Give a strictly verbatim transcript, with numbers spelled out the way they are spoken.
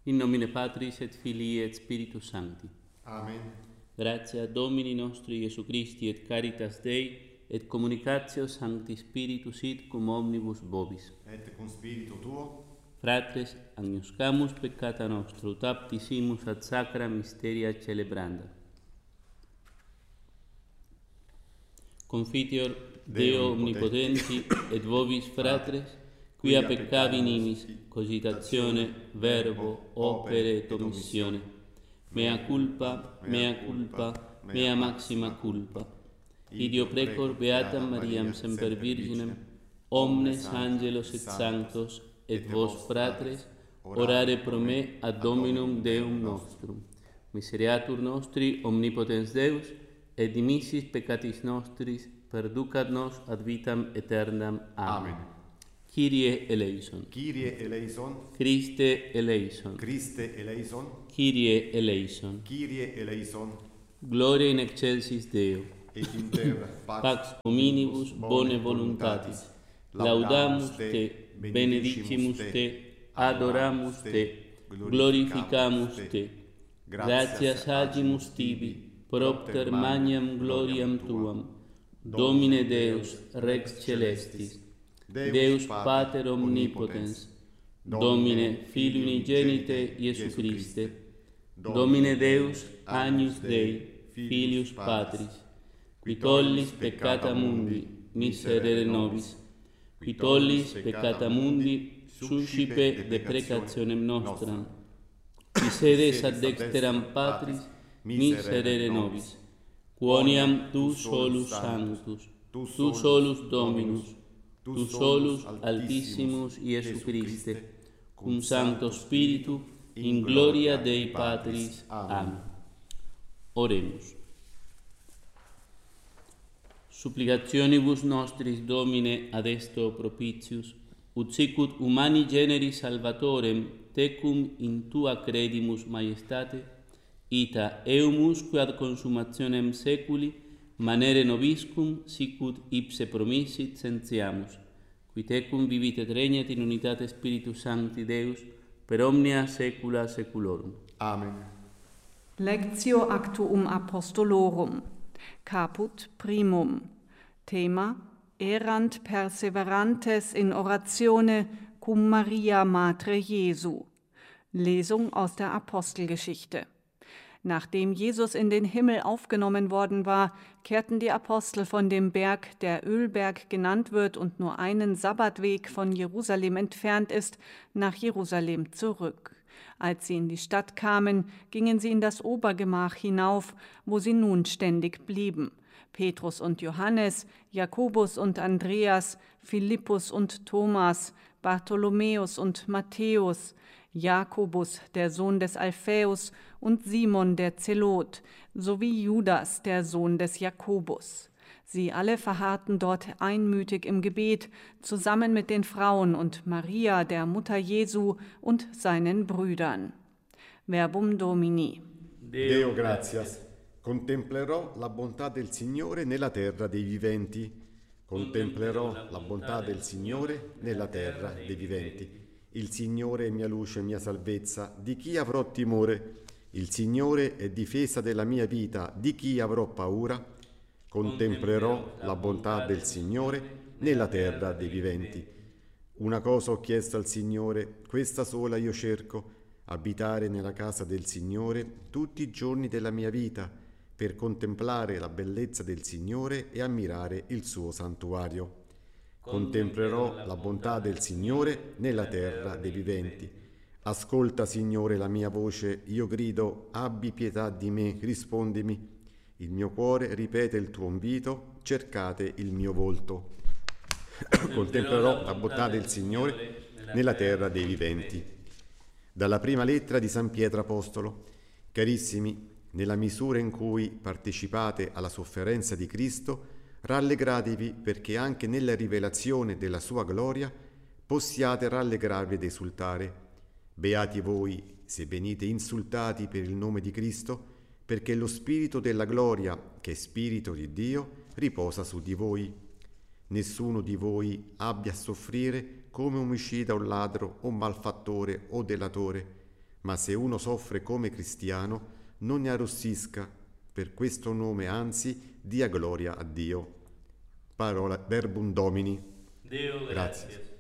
In nomine Patris et Filii et Spiritus Sancti. Amen. Gratia Domini nostri Iesu Christi et caritas Dei et communicatio Sancti Spiritus sit cum omnibus vobis. Et cum spiritu tuo. Fratres, agnoscamus peccata nostra, ut aptisimus ad sacra mysteria celebranda. Confiteor Deo omnipotenti et vobis fratres, quia peccavi nimis, cogitazione, verbo, opere et omissione. Mea culpa, mea culpa, mea maxima culpa. Idio precor beatam Mariam semper Virginem, omnes angelos et sanctos, et vos fratres, orare pro me ad Dominum Deum nostrum. Misereatur nostri omnipotens Deus, et dimissis peccatis nostris, perducat nos ad vitam aeternam. Amen. Amen. Kyrie eleison. Kyrie eleison. Christe eleison. Christe eleison. Kyrie eleison. Kyrie eleison. Gloria in excelsis Deo. Et in terra pax, Pax hominibus bone voluntatis. Laudamus te, benedicimus te, adoramus te, glorificamus te. Gratias agimus tibi, propter magnam gloriam tuam. Domine Deus, Rex celestis, Deus Pater omnipotens, Domine Filii unigenite Iesu Christe, Domine Deus, Agnus Dei, Filius Patris, qui tollis peccata mundi, miserere nobis, qui tollis peccata mundi, suscipe deprecationem nostram, qui sedes ad dexteram Patris, miserere nobis, quoniam tu solus sanctus, tu solus Dominus, tu solus Altissimus Iesu Christe, cum Sancto Spiritu, in gloria Dei Patris. Amen. Oremus. Supplicationibus nostris Domine ad esto propitius, ut sicut humani generi salvatorem tecum in tua credimus majestate, ita eumusque ad consumationem seculi manere nobiscum sicut ipse promissit sentiamus, qui tecum vivit et regnet in unitate Spiritus Sancti Deus, per omnia saecula saeculorum. Amen. Lectio Actuum Apostolorum. Caput primum. Thema: Erant perseverantes in oratione cum Maria Matre Jesu. Lesung aus der Apostelgeschichte. Nachdem Jesus in den Himmel aufgenommen worden war, kehrten die Apostel von dem Berg, der Ölberg genannt wird und nur einen Sabbatweg von Jerusalem entfernt ist, nach Jerusalem zurück. Als sie in die Stadt kamen, gingen sie in das Obergemach hinauf, wo sie nun ständig blieben. Petrus und Johannes, Jakobus und Andreas, Philippus und Thomas, Bartholomäus und Matthäus, Jakobus, der Sohn des Alphaeus, und Simon der Zelot, sowie Judas, der Sohn des Jakobus. Sie alle verharrten dort einmütig im Gebet, zusammen mit den Frauen und Maria, der Mutter Jesu, und seinen Brüdern. Verbum Domini. Deo gratias. Contemplerò la bontà del Signore nella terra dei viventi. Contemplerò la bontà del Signore nella terra dei viventi. Il Signore è mia luce e mia salvezza, di chi avrò timore? Il Signore è difesa della mia vita, di chi avrò paura? Contemplerò la bontà del Signore nella terra dei viventi. Una cosa ho chiesto al Signore, questa sola io cerco, abitare nella casa del Signore tutti i giorni della mia vita, per contemplare la bellezza del Signore e ammirare il suo santuario. Contemplerò la bontà del Signore nella terra dei viventi. Ascolta, Signore, la mia voce, io grido, abbi pietà di me, rispondimi. Il mio cuore ripete il tuo invito, cercate il mio volto. Contemplerò la bontà del Signore nella terra dei viventi. Dalla prima lettera di San Pietro Apostolo. Carissimi, nella misura in cui partecipate alla sofferenza di Cristo, rallegratevi perché anche nella rivelazione della sua gloria possiate rallegrarvi ed esultare. Beati voi se venite insultati per il nome di Cristo, perché lo Spirito della gloria, che è Spirito di Dio, riposa su di voi. Nessuno di voi abbia a soffrire come omicida o ladro o malfattore o delatore, Ma se uno soffre come cristiano, non ne arrossisca, per questo nome, anzi, dia gloria a Dio. Parola verbum Domini. Deo Grazie. grazie.